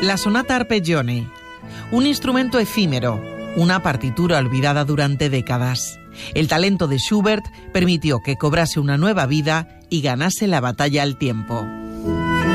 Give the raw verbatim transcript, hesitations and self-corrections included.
La sonata arpeggione, un instrumento efímero, una partitura olvidada durante décadas. El talento de Schubert permitió que cobrase una nueva vida y ganase la batalla al tiempo.